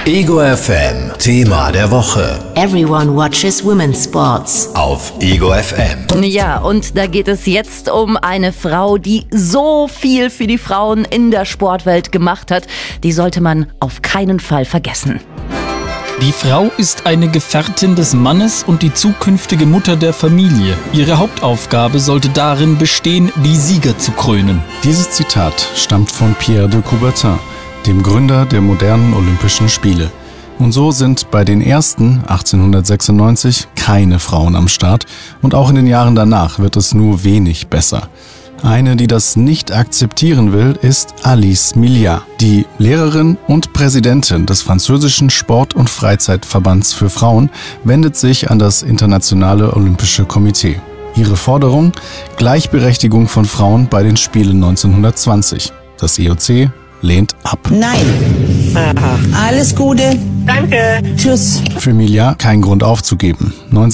Ego FM, Thema der Woche. Everyone watches women's sports. Auf Ego FM. Ja, und da geht es jetzt um eine Frau, die so viel für die Frauen in der Sportwelt gemacht hat. Die sollte man auf keinen Fall vergessen. Die Frau ist eine Gefährtin des Mannes und die zukünftige Mutter der Familie. Ihre Hauptaufgabe sollte darin bestehen, die Sieger zu krönen. Dieses Zitat stammt von Pierre de Coubertin, dem Gründer der modernen Olympischen Spiele. Und so sind bei den ersten 1896 keine Frauen am Start und auch in den Jahren danach wird es nur wenig besser. Eine, die das nicht akzeptieren will, ist Alice Milliat. Die Lehrerin und Präsidentin des französischen Sport- und Freizeitverbands für Frauen wendet sich an das Internationale Olympische Komitee. Ihre Forderung: Gleichberechtigung von Frauen bei den Spielen 1920. Das IOC lehnt ab. Nein. Aha. Alles Gute. Danke. Tschüss. Für Milliat kein Grund aufzugeben.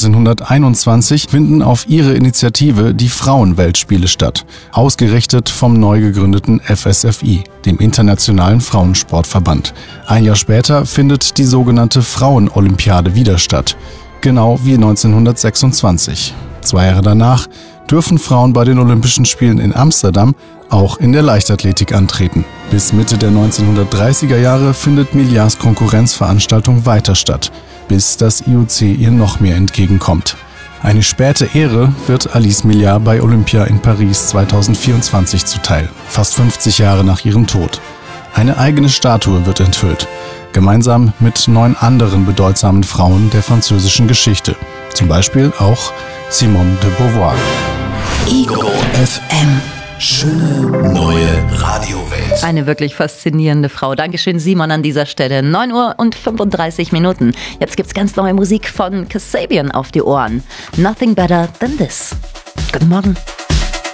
1921 finden auf ihre Initiative die Frauenweltspiele statt, ausgerichtet vom neu gegründeten FSFI, dem Internationalen Frauensportverband. Ein Jahr später findet die sogenannte Frauenolympiade wieder statt, genau wie 1926. 2 Jahre danach dürfen Frauen bei den Olympischen Spielen in Amsterdam auch in der Leichtathletik antreten. Bis Mitte der 1930er Jahre findet Milliats Konkurrenzveranstaltung weiter statt, bis das IOC ihr noch mehr entgegenkommt. Eine späte Ehre wird Alice Milliat bei Olympia in Paris 2024 zuteil, fast 50 Jahre nach ihrem Tod. Eine eigene Statue wird enthüllt, gemeinsam mit 9 anderen bedeutsamen Frauen der französischen Geschichte, zum Beispiel auch Simone de Beauvoir. Ego FM. Schöne neue Radiowelt. Eine wirklich faszinierende Frau. Dankeschön, Simon, an dieser Stelle. 9:35 Minuten. Jetzt gibt's ganz neue Musik von Kasabian auf die Ohren. Nothing better than this. Guten Morgen.